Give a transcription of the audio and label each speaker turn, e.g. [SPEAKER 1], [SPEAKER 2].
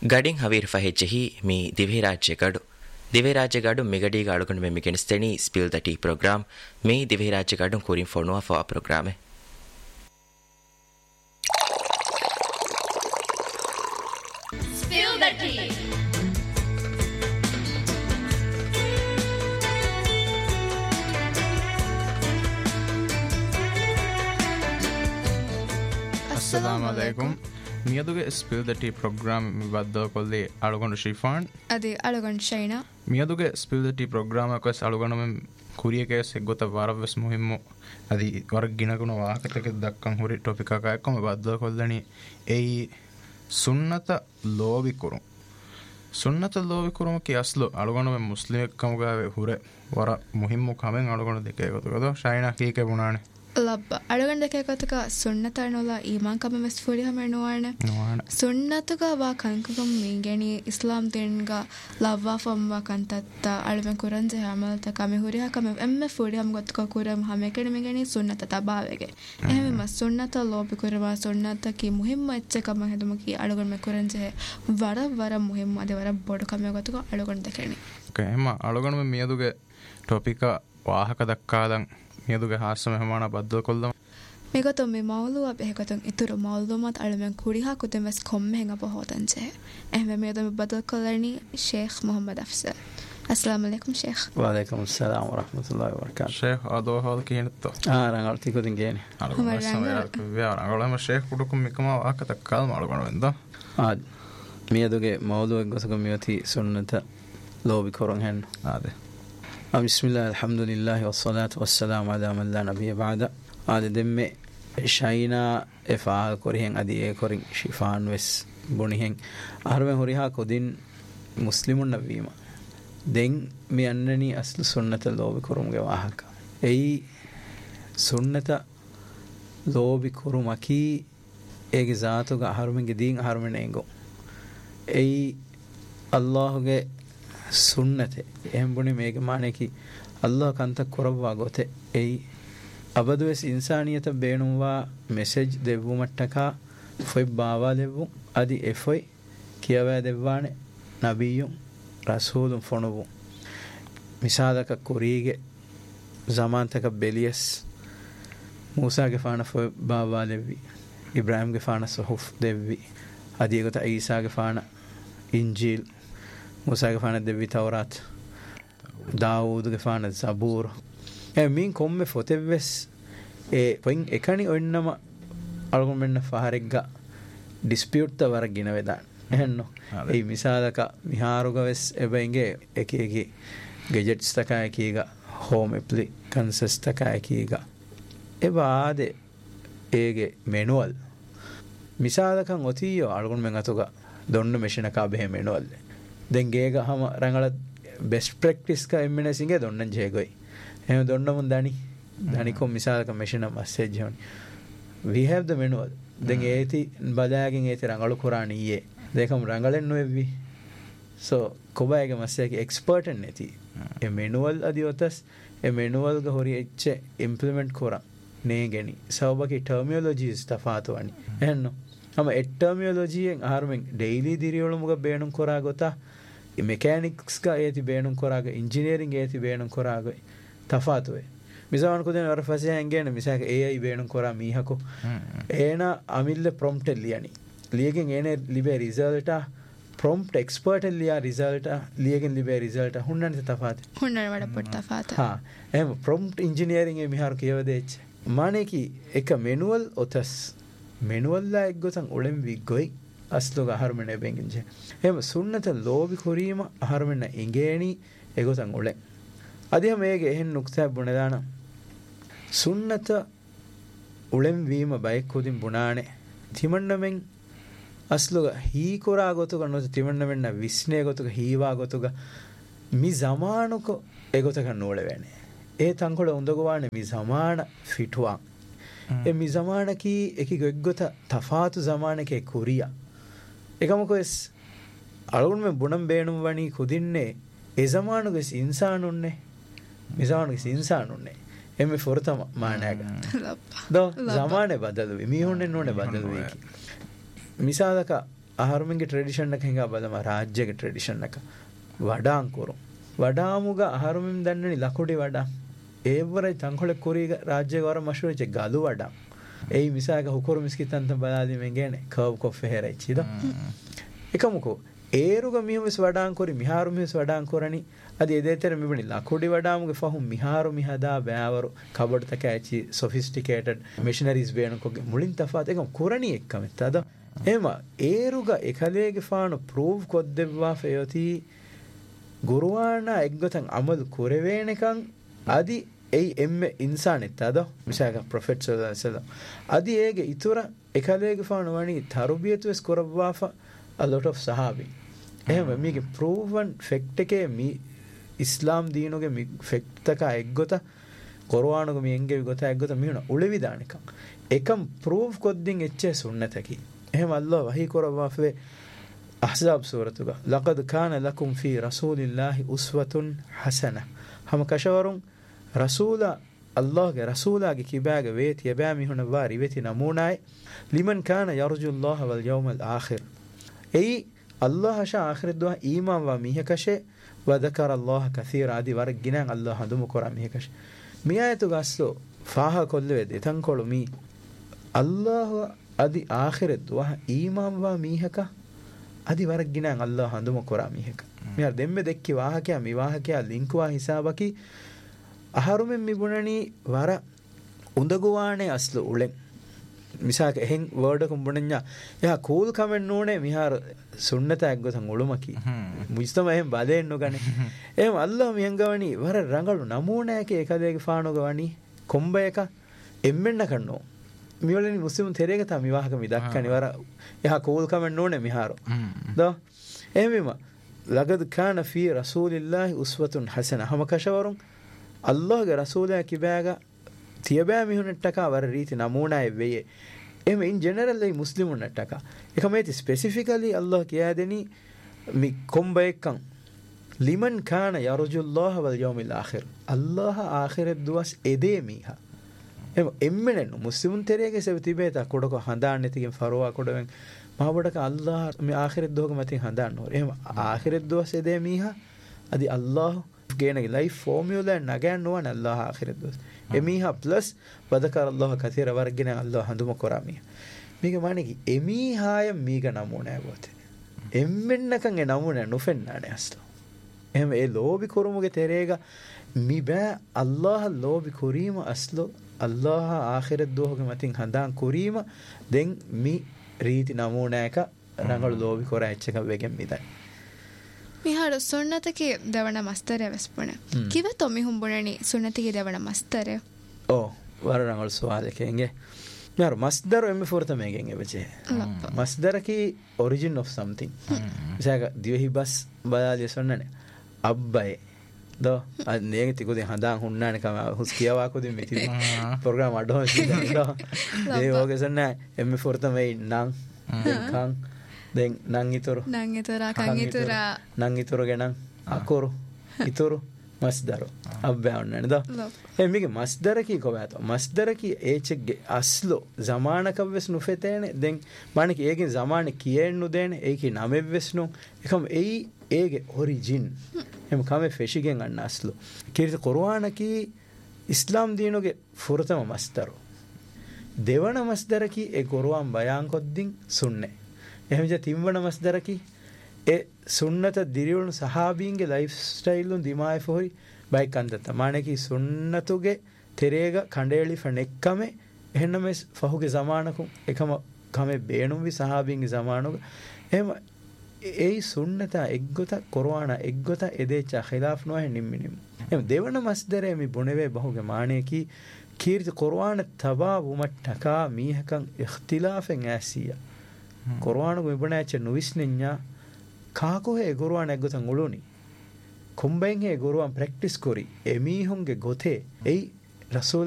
[SPEAKER 1] ಗಡಿಂ ಹವೀರ್ ಫಹೆಜ್ಜೆಹಿ me ದಿವೆರಾಜ್ಯ ಗಡು ದಿವೆರಾಜ್ಯ ಗಡು ಮಿಗಡಿ ಗಾಳುಗೊಂಡು ಮೆಮ್ಮಿ ಗೆಣಿಸ್ತೇನಿ spill the tea program me ದಿವೆರಾಜ್ಯ ಗಡು ಕೂರಿಂ ಫೋನುವ ಫೋ ಆ ಪ್ರೋಗ್ರಾಮೆ
[SPEAKER 2] Spill the tea.
[SPEAKER 3] Assalamu alaikum. Miyaduge Spill the Tea program mibadda kolli alugondu Shifan.
[SPEAKER 4] Adi alugondu Shaina.
[SPEAKER 3] Miyaduge Spill the Tea program akwas alugondu mem kuriyeke seggota waravves muhimmu adi warag ginagunu waakatake dakkan huri topic aka ekkom mibadda kollani ei sunnata lobikurum sunnata lobikurum ki aslu alugondu mem muslim ekkamuga hure wara muhimmu kamen alugondu deke gotu godo Shaina kike bunane
[SPEAKER 4] Labba ಅಳಗಂಡಕ್ಕೆ ಕತಕ ಸುನ್ನತನೋಲ ಈಮಾನ್ ಕಮ mess ಫುರಿ ಹಮೆ ನೋವಾನೆ ಸುನ್ನತುಗ ವಾ ಕಂಕುಗಂ ಮಿಂಗೆನಿ ಇಸ್ಲಾಂ ತೆನ್ಗ ಲವ್ವಾ ಫಮ್ಮ ಕಂತತ್ತ ಅಳಮೆ ಕುರಂಜೆ ಹಮಲ್ತ ಕಮೆ ಹುರಿ ಹಕಮೆ ಎಮ್ಮೆ ಫುರಿ ಹಮ ಗತಕ ಕುರಂ ಹಮೆ ಕೆನೆ ಮಿಂಗೆನಿ ಸುನ್ನತ ತಬಾವೆಗೆ ಎಹಮೆ ಮ ಸುನ್ನತ ಲೋಬಿ ಕುರವಾ ಸುನ್ನತ ಕಿ ಮುಹಿಮ್ಮ ಎಚ್ಚೆ ಕಮ ಹೆದಮ ಕಿ ಅಳಗಂಡ ಮೆ ಕುರಂಜೆ ವರ ಮುಹಿಮ್ಮ ಅದೆ ವರ ಬೊಡು ಕಮೆ ಗತಕ ಅಳಗಂಡ ದಕೆನಿ
[SPEAKER 3] ಓಕೆ ಎಮ್ಮ ಅಳಗಂಡ ಮೆ ಮಿಯದುಗೆ ಟಾಪಿಕ ವಾಹಕ ದಕ್ಕಾದಂ ಮಿಯದುಗೆ ಹಾಸಮ ಹಮಾನ ಬದ್ದ ಕೊಲ್ಲಂ
[SPEAKER 4] ಮೇಗತೊ ಮೆ ಮೌಲುವ ಬೆಹಕತಂ ಇತುರು ಮೌಲುಮತ್ ಅಳಮೆನ್ ಕುರಿಹಾ ಕುತೆಂ ವೆಸ್ ಕೊಮ್ಮೆ ಹೆಂಗ ಬಹೋತಂಚೆ ಎಹಮೆ ಮೇಗತೊ ಮೆ ಬದ್ದ ಕೊಲ್ಲನಿ ಶೇಖ್ ಮೊಹಮ್ಮದ್ ಅಫ್ಸಲ್ अस्सलाम वालेकुम शेख
[SPEAKER 5] वालेकुम अस्सलाम व रहमतुल्लाहि व बरकातहू
[SPEAKER 3] शेख आदो हाल किनतो
[SPEAKER 5] ರಂಗಳ ತಿಕೋದಿಂ ಗೇನೆ
[SPEAKER 3] ರಂಗಳ शेख ಕುಡುಕು ಮಿಕಮ ಆಕತ ಕಾಲ್ ಮಾಡ್ಕೊಂಡು ಬಂದ
[SPEAKER 5] ಮಿಯದುಗೆ ಮೌಲುವೆ ಗೊಸಗ ಮಿಯತಿ ಸುನ್ನತ ಲೋಬಿ ಕೊರಂ ಹೆನ್
[SPEAKER 3] ಆದೆ
[SPEAKER 5] ಬಿಸ್ಮಿಲ್ಲಾಹ್ ಅಲ್ಹಮ್ದುಲಿಲ್ಲಾಹಿ ವಸ್ಸಲಾತು ವಸ್ಸಲಾಮು ಅಲಾ ಮನ್ ಲಾ ನಬಿಯ ಬಅದ ಆದೆ ದೆಮ್ಮೆ ಶೈನಾ ಎಫಾಲ್ ಕೊರಿಹೆನ್ ಅದಿ ಎ ಕೊರಿಂ ಶಿಫಾನ್ ವೆಸ್ ಬುಣಿಹೆನ್ ಅಹರ್ವೆ ಹುರಿಹಾ ಕೊದಿನ್ ಮುಸ್ಲಿಮುನ್ ನವೀಮ ದೆನ್ ಮಿ ಅನ್ನನಿ ಅಸ್ಲು ಸುನ್ನತ ಲೋಬಿ ಕೊರುಮ್ಗೆ ವಾಹಕ ಎಯಿ ಸುನ್ನತ ಲೋಬಿ ಕೊರುಮಕಿ ಏಗೆ ಜಾತುಗ ಅಹರ್ಮೆಂಗೆ ದೀನ್ ಅಹರ್ಮೆನೆಂಗೋ ಎಯಿ ಅಲ್ಲಾಹುಗೆ ಸುನ್ನತೆ ಎಹಂಬುಣಿ ಮೇಗೆ ಮಾನೆಕಿ ಅಲ್ಲಾಹ್ ಕಂತ ಕೊರವ್ವಾ ಗೊತೆ ಎಯಿ ಅಬದುವೆಸ್ ಇನ್ಸಾನಿಯತ ಬೇಣುವಾ ಮೆಸೇಜ್ ದೆವ್ವು ಮಟ್ಟಕ ಫೊಯ್ ಬಾವಾ ದೆವ್ವು ಅದಿ ಎಫೊಯ್ ಕಿಯವೇ ದೆವ್ವಾಣೆ ನಬಿಯು ರಸೂಲು ಫೊಣುವು ಮಿಸಾದಕ ಕುರಿಗೆ ಜಮಾಂತಕ ಬೆಲಿಯಸ್ ಮೂಸಾಗೆ ಫಾಣ ಫೊಯ್ ಬಾವಾ ದೆವ್ವಿ ಇಬ್ರಾಹಿಮ್ಗೆ ಫಾಣ ಸುಹುಫ್ ದೆವ್ವಿ ಅದಿ ಗೊತ್ತ ಈಸಾಗೆ ಫಾಣ ಇಂಜೀಲ್ ಮೂಸಾಗೆ ಫಾಣ ದೆವ್ವಿ ತೌರಾತ್ ದಾವೂದ್ಗೆ ಫಾಣ ಜಬೂರ್ ಮೀನ್ ಕೊಮ್ಮೆ ಫೊತೆವ್ವೆಸ್ ಪೊಯಿಂ ಎಕಣಿ ಒಣ್ಣಮ ಅಳಗು ಮೆನ್ನ ಫಹರೆಗ್ಗ ಡಿಸ್ಪ್ಯೂಟ್ ತ ವರ ಗಿನವೆದಾನ್ ಎಹೆನ್ನು ಈ ಮಿಸಾದಕ ಮಿಹಾರುಗವೆಸ್ ಎಬೆಂಗೆ ಎಕೀಗಿ gadgets ತಕಾಯಕೀಗ home ಅಪ್ಲಿಕನ್ಸಸ್ ತಕಾಯಕೀಗ ಎಬಾದೆ ಏಗೆ ಮೆನುವಲ್ ಮಿಸಾದಕಂ ಒತಿಯೋ ಅಳಗುಣ Meng ಅತುಗ Dondu ಮೆಷಿನಕ ಬೆಹೆ ಮೆನುವಲ್ ದೆಂಗೇಗ ಹಮ ರಂಗಳ best practice ಕ ಎಮ್ಮೆನೆ ಸಿಂಗೆ ದೊಂಡನ್ ಜೇಗೊಯ್ එහෙම දොන්නමුන් දනිකොම් මිසාලක මෙෂින message හොනි we have the manual දැන් ඒති බදාගෙන් ඒති රංගලු කුරාණ ඊයේ දෙකම රංගලෙන් නොෙව්වි so කොබයගේ මැසේජ් එක්ස්පර්ට් නැති ඒ manual අදියොතස් ඒ manual ಗ හොරි එච්ච ඉම්ප්ලිමන්ට් කරා නේගෙනි සවබකි ටර්මිනොලොජිස් තෆාතවනි එහෙන්නෝ අම ඒ ටර්මිනොලොජියෙන් ආරමෙන් ඩේලි දිරියොළු මුග බේණුම් කරා ගොතා මෙකැනික්ස් ಗ ඒති බේණුම් කරාග ඉන්ජිනියරින් ඒති බේණුම් කරාග තෆාතුවේ මිසවන් කුදෙන වර ෆසිය හංගේන මිසක AI බේණුම් කරා මීහකෝ ඒන අමිල්ල ප්‍රොම්ප්ට් ලියනි ලියගෙන් ඒනේ ලිබේ රිසල්ට් ප්‍රොම්ප්ට් එක්ස්පර්ට් ලියා රිසල්ට් ලියගෙන් ලිබේ රිසල්ට් හුන්නන් තෆාත
[SPEAKER 4] ಹುಣ್ಣನ ವಡಪಟ್ಟ ತಫಾತ
[SPEAKER 5] ಹಾ M prompt engineering A ಮಿಹಾರ್ ಕಿಯವದೇಚ್ ಮಾನೆಕಿ ಎಕ ಮೆನುವಲ್ ಒತಸ್ ಮೆನುವಲ್ law ಎಗ್ಗೊತಂ ಉಳೆಂ ವಿಗ್ಗೊಯ್ ಅಸ್ಲುಗ ಹರ್ಮನೆ ಬೆಂಗಿಂಜೆ M ಸುನ್ನತ ಲೋಬಿ ಕುರೀಮ ಹರ್ಮನೆ ಇಂಗೇಣಿ ಎಗೊತಂ ಉಳೆ ಅದೇ ಮೇಗೆ ಹೆನ್ ನುಕ್ತಾ ಬುಣದಾನ ಸುನ್ನತ ಉಳೆಂ ವೀಮ ಬೈಕುದಿಂ ಬುಣಾಣೆ ತಿಮಣ್ಣಮೆಂ ಅಸ್ಲುಗ ಹೀ ಕೊರಾ ಗೊತುಗ ನೊತ ತಿಮಣ್ಣಮೆನ್ನ ವಿಸ್ನೆ ಗೊತುಗ ಹೀವಾ ಗೊತುಗ ಮಿ ಜಮಾನುಕ ಎಗೊತಕ ನೋಳೆವೇನೆ ಏ ತಂಕೊಳ ಉಂದಗವಾಣೆ ಮಿ ಜಮಾನ ಫಿಟುವಾ ಎ ಮಿ ಜಮಾನಕಿ ಎಕಿ ಗೊಗ್ಗೊತ ತಫಾತು ಜಮಾನಕೆ ಕುರಿಯ එකමකොස් අලුන් මෙ බුණම් බේණුම් වණී කුදින්නේ ඒ zamanuges ඉන්සානුන්නේ මිසානුges ඉන්සානුන්නේ එමෙ ෆොරතම මානෑග දෝ zamaane බදලුවේ මීහොන්නේ නෝනේ බදලුවේ මිසාදක ආහාරමෙන්ගේ ට්‍රැඩිෂන් එක හිඟා බලම රාජ්‍යගේ ට්‍රැඩිෂන් එක වඩාන් කරු වඩාමුග ආහාරමෙන් දන්නනි ලකුඩි වඩා ඒවරයි තංකොල කුරීග රාජ්‍ය වර මෂුරෙච්ච ගලු වඩා ඒ මිසාක හුකුරු මිස්කිතන්ත බලාදීමෙන් ගෑනේ කව් කොෆේ හැරයිච්චිද එකමුකෝ ඒරුග මිහුස් වඩාන් කුරි මිහාරු මිහුස් වඩාන් කුරණි అది ఏదైతే మిబని లకుడి వడాముගේ ఫహුම් මිහාරු මිහදා බෑවරු කබඩ් තක ඇචි සොෆිස්ටිකේටඩ් මෙෂිනරිස් බේනකොගේ මුලින් තෆාත් එකම කුරණි එක්කම තද එම ඒරුග එකලේගේ ෆාන ප්‍රූව් කොද්දෙව්වා ෆයති ගුරුවාන එක්ගතන් අමල් කුරවේනකන් අදි ඒ එම්මෙ ඉන්සානෙත් තද මිසාක ප්‍රොෆෙට් සල්ලල්ලාහු අදි ඒගේ ඉතුර එකලේගේ ෆාන වණි තරුබියතුස් කරවවා a lot of sahabi එහෙම මේකේ ප්‍රූවන් ෆැක්ට් එකේ මේ ඉස්ලාම් දීනුගේ මි ෆෙක්ට් එක එක්ගොත කුර්ආනුගේ මියෙන්ගේ ගොත එක්ගොත මිහුණ උලෙවිදානික එකම් ප්‍රූව් කොද්දින් එච්චේ සුන්නතකි එහෙම අල්ලාහ් වහී කරවා ෆේ අහ්සාබ් සූරතුග ලකද් කාන ලකුම් ෆී රසූලිල්ලාහි උස්වතුන් හසන හම කෂවරුන් රසූලා අල්ලාහ්ගේ රසූලාගේ කිබාගේ වේති යබා මිහුණ වාරි වේති නමූනායි ලිමන් කාන යර්ජුල්ලාහ වල් යවුමල් ආඛිර් ඒ අල්ලාහ් ෂා ආඛිර් දුවා ඊමාන් වා මිහකෂේ وذكر الله كثيرا ادي ورغنا الله هدم قرام هيكش ميايتو غاسلو فاها كولويد تنكولو مي الله ادي اخر دوا ايمان وا ميهكا ادي ورغنا الله هدم قرام هيك ميار دෙම්මෙ දෙක්කි වාහකයා මි වාහකයා ලින්ක් වා හිසාබකි අහරුමෙන් මිබුණනි වර උඳගුවානේ අස්ලු උලෙන් මිසාක එහෙන් වර්ඩ් එක උඹණඤ්ඤා යා කූල් කමෙන් නෝනේ මිහාර සුන්නත එක්ගොතන් උළුමකි මුස්තම එහෙන් බලෙන් නොගනේ එහෙම අල්ලාහ් මියංගවණි වර රංගලු නමූනායක එකදේගේ ෆානෝග වණි කොම්බ එක එම්මෙන්න කන්නෝ මිවලනි මුස්ලිම් තෙරේක තම විවාහක මිදක්කනි වර යා කූල් කමෙන් නෝනේ මිහාරෝ දෝ එහෙමම ලගද් කාන ෆී රසූලිල්ලාහි උස්වතුන් හසන හම කෂවරුන් අල්ලාහ්ගේ රසූලයා කිබෑගා තියබෑ මිහුනට්ටක වර රීති නමූනාය වෙයේ එම ඉන් ජෙනරල් ඒ මුස්ලිමුන්ට්ටක එකමේති ස්පෙસિෆිකලි අල්ලාහ් කියා දෙනි මි කොම්බ එක්කන් ලිමන් කාන යර්ජුල්ලාහ වල් යවුමිල් ආඛිර් අල්ලාහ් ආඛිරත් දුවස් එදේ මීහා එම එම්මෙනු මුස්ලිමුන් තෙරේගේ සෙවතිබේත කොඩක හඳාන්න තිගෙන් ෆරෝවා කොඩවෙන් මහබඩක අල්ලාහ් මේ ආඛිරත් දුවක මතින් හඳාන්න ඕර එහෙම ආඛිරත් දුවස් එදේ මීහා අදි අල්ලාහ් ගේනගේ ලයිෆ් ෆෝමියුලා නගයන් නොවන අල්ලාහ් ආඛිරත් දුවස් එමීහා ප්ලස් වදකර අල්ලාහ් කතීර වර්ගින අල්ලාහ් හඳුම කරාමිය මේක මානෙකි එමීහාය මීග නමෝනෑ බෝතේ එම්මෙන්නකන් ඒ නමෝනෑ නොෆෙන්නානේ අස්ලා එහෙම ඒ ලෝබි කරුමුගේ තෙරේග මි බෑ අල්ලාහ් ලෝබි කුරීම අස්ලෝ අල්ලාහ් ආඛිරත් දුවගේ මතින් හඳාන් කුරීම දෙන් මි රීති නමෝනෑක රංගල ලෝබි කරා එච්චක වෙගෙන් මිදයි
[SPEAKER 4] මිහාර සුන්නතකේ දවන මස්තරය වෙස්පුණ කිව තොමි හුඹුණනි සුන්නතකේ දවන මස්තරය
[SPEAKER 5] ඕ වරරංගල සවාලකෙන්ගේ මිහාර මස්දර එම්මෙ ෆොරත මේගෙන් එවචේ මස්දරකි ඔරිජින් ඔෆ් සම්තිං මිසක දිවෙහි බස් බලාලිය සොන්නනේ අබ්බයි දෝ අනේගේ තිකුදේ හඳාන් හුන්නානේ කම හුස් කියවා කොදින් මෙති ප්‍රෝග්‍රෑම් අඩෝ සිදා ඒ වගේ සන්න එම්මෙ ෆොරත මේ නං කං දැන් නං ඉතුරු නං ඉතුරු ගණන් අකුරු ඉතුරු මස්දර අබ්බයන්නේ නේද මේක මස්දර කී කොහොමද මස්දර කී ඒච්ගේ අස්ලෝ zamaanakavves nufetene දැන් මානික ඒකේ zamaane කියෙන්නු දෙන ඒකේ නමෙව්වෙස් නු එකම ඒගේ ඔරිජින් එම කම ෆෙෂිගෙන් අන්න අස්ලෝ කීර්ත කුර්ආන කී ඉස්ලාම් දීනෝගේ ෆුරතම මස්දර දෙවන මස්දර කී ඒ කුර්ආන් බයාන් කොද්දින් සුන්නේ එහෙම ජ තිම්වන මස්දර කී ඒ සුන්නත දිරිවුණු සහාබීන්ගේ ලයිෆ් ස්ටයිල්ුන් දිමාය ෆොරි බයිකන්දත මානකි සුන්නතුගේ තෙරේග කණ්ඩේලි ෆනෙක්කම එහෙන්නම ෆහුගේ zamaanakum එකම කම බේණුම් වි සහාබීන්ගේ zamaanug එහෙම ඒ සුන්නත එක්ගොත කුර්ආන එක්ගොත එදේච ඛිලාෆ් නොහ නිම්මිනිම් එහෙම දෙවන මස්දරේ මි බොනවේ බහුගේ මානකි කීර්ති කුර්ආන තබා වුමට්ටකා මීහකන් ඉඛ්තිලාෆෙන් ඇසියා කුර්ආන ගොබණාච නුවිස්නින්ඥා කාකෝ හේ කුර්ආන එක්ගොතන් උළුනි කුම්බෙන් හේ කුර්ආන ප්‍රැක්ටිස් කොරි එමීහුන්ගේ ගොතේ ඒ රසූල්